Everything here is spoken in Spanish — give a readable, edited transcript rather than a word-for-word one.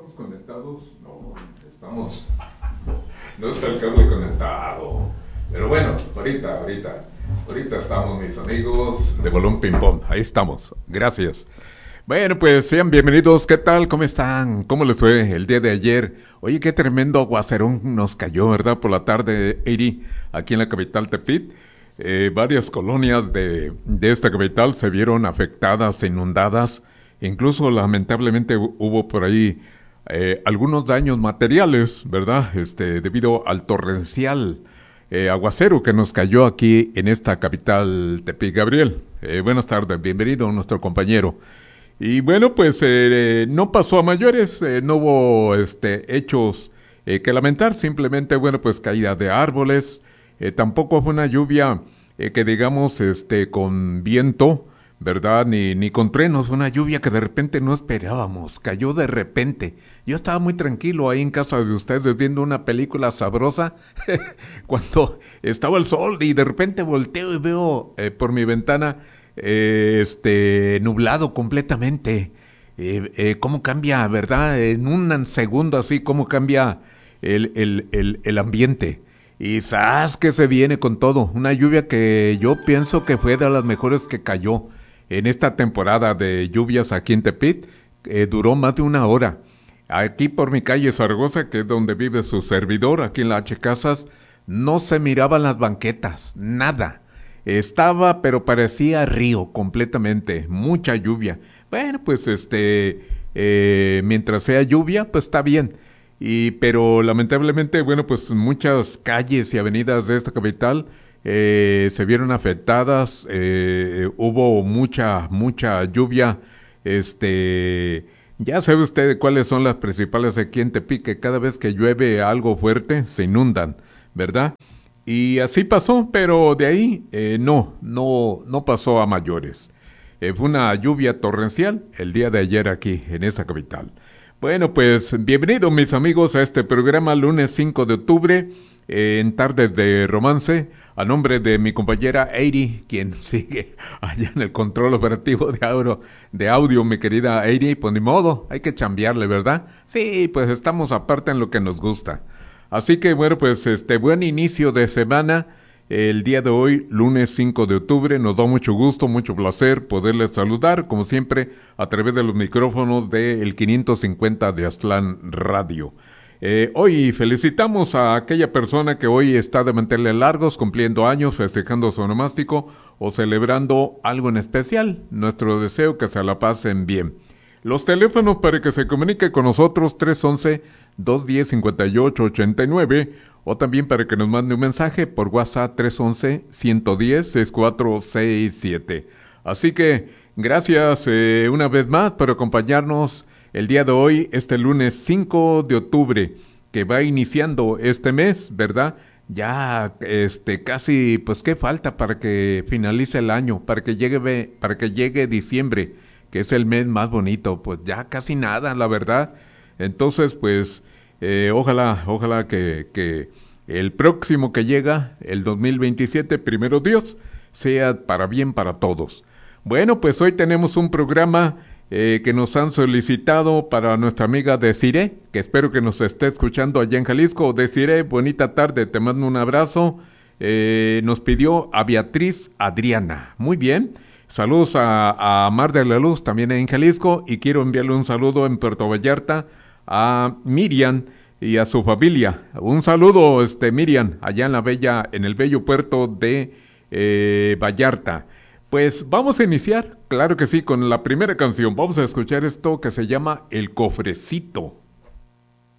estamos conectados? No, estamos. No está el cable conectado. Pero bueno, ahorita estamos, mis amigos de Balón Ping Pong. Ahí estamos. Gracias. Bueno, pues sean bienvenidos. ¿Qué tal? ¿Cómo están? ¿Cómo les fue el día de ayer? Oye, qué tremendo aguacerón nos cayó, ¿verdad? Por la tarde, Eri, aquí en la capital Tepit. Varias colonias de esta capital se vieron afectadas, inundadas. Incluso, lamentablemente, hubo por ahí algunos daños materiales, ¿verdad? Debido al torrencial aguacero que nos cayó aquí en esta capital Tepic. Gabriel, buenas tardes, bienvenido nuestro compañero. Y bueno, pues no pasó a mayores, no hubo hechos que lamentar, simplemente, bueno, pues caída de árboles, tampoco fue una lluvia que digamos con viento, ¿verdad? Ni con truenos, una lluvia que de repente no esperábamos, cayó de repente. Yo estaba muy tranquilo ahí en casa de ustedes viendo una película sabrosa cuando estaba el sol y de repente volteo y veo por mi ventana nublado completamente. Cómo cambia, ¿verdad? En un segundo así, cómo cambia el ambiente. Y ¡zas! Que se viene con todo. Una lluvia que yo pienso que fue de las mejores que cayó en esta temporada de lluvias aquí en Tepit. Duró más de una hora. Aquí por mi calle Zaragoza, que es donde vive su servidor, aquí en la H Casas, no se miraban las banquetas, nada. Estaba, pero parecía río completamente, mucha lluvia. Bueno, pues mientras sea lluvia, pues está bien. Pero lamentablemente, bueno, pues muchas calles y avenidas de esta capital se vieron afectadas. Hubo mucha lluvia. Ya sabe usted cuáles son las principales aquí en Tepic, que cada vez que llueve algo fuerte se inundan, ¿verdad? Y así pasó, pero de ahí no pasó a mayores. Fue una lluvia torrencial el día de ayer aquí en esta capital. Bueno, pues bienvenidos mis amigos a este programa lunes 5 de octubre en Tardes de Romance, a nombre de mi compañera Eiri, quien sigue allá en el control operativo de audio, mi querida Eiri. Pues ni modo, hay que chambearle, ¿verdad? Sí, pues estamos aparte en lo que nos gusta. Así que bueno, pues buen inicio de semana, el día de hoy, lunes 5 de octubre, nos da mucho gusto, mucho placer poderles saludar, como siempre, a través de los micrófonos del 550 de Aztlán Radio. Hoy felicitamos a aquella persona que hoy está de mantenerle largos, cumpliendo años, festejando su onomástico o celebrando algo en especial. Nuestro deseo que se la pasen bien. Los teléfonos para que se comunique con nosotros, 311-210-5889, o también para que nos mande un mensaje por WhatsApp, 311-110-6467. Así que gracias una vez más por acompañarnos el día de hoy, este lunes 5 de octubre, que va iniciando este mes, ¿verdad? Ya casi, pues qué falta para que finalice el año, para que llegue diciembre, que es el mes más bonito. Pues ya casi nada, la verdad. Entonces, pues ojalá que el próximo que llega, el 2027, primero Dios, sea para bien para todos. Bueno, pues hoy tenemos un programa que nos han solicitado para nuestra amiga Desiree, que espero que nos esté escuchando allá en Jalisco. Desiree, bonita tarde, te mando un abrazo. Nos pidió a Beatriz Adriana. Muy bien. Saludos a Mar de la Luz, también en Jalisco, y quiero enviarle un saludo en Puerto Vallarta a Miriam y a su familia. Un saludo, Miriam, allá en el bello puerto de Vallarta. Pues vamos a iniciar, claro que sí, con la primera canción. Vamos a escuchar esto que se llama El Cofrecito.